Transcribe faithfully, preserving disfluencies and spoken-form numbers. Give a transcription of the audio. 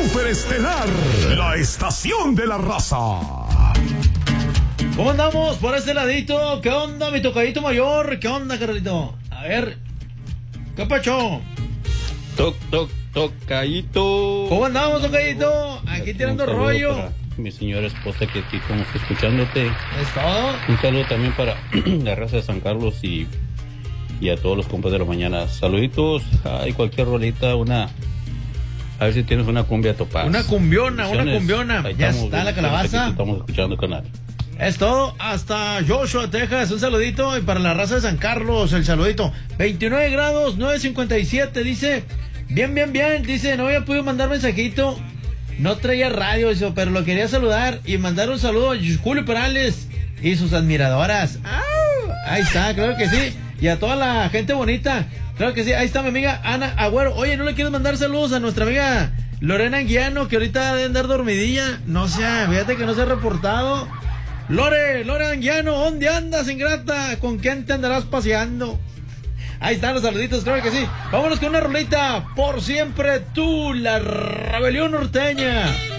Superestelar, la estación de la raza. ¿Cómo andamos por este ladito? ¿Qué onda, mi tocadito mayor? ¿Qué onda, Carlito? A ver, ¿qué pacho? Toc, toc, tocadito. ¿Cómo andamos, tocadito? Aquí tirando rollo. Para mi señora esposa que aquí estamos escuchándote. ¿Es todo? Un saludo también para la raza de San Carlos y, y a todos los compas de la mañana. Saluditos. Hay cualquier rolita, una... A ver si tienes una cumbia topada. Una cumbiona, una cumbiona. Ahí Ya estamos, está la aquí calabaza. estamos escuchando, canal. Es todo, hasta Joshua, Texas, un saludito, y para la raza de San Carlos, el saludito, veintinueve grados, nueve cincuenta y siete, dice, bien, bien, bien, dice, no había podido mandar mensajito, no traía radio, dice, pero lo quería saludar, y mandar un saludo a Julio Perales, y sus admiradoras, ¡au! Ahí está, claro que sí, y a toda la gente bonita, claro que sí, ahí está mi amiga Ana Agüero, oye, ¿no le quieres mandar saludos a nuestra amiga Lorena Anguiano, que ahorita debe andar dormidilla, no sé, fíjate que no se ha reportado? Lore, Lore Anguiano, ¿dónde andas, ingrata? ¿Con quién te andarás paseando? Ahí están los saluditos, claro que sí. Vámonos con una rolita. Por siempre tú, la rebelión norteña.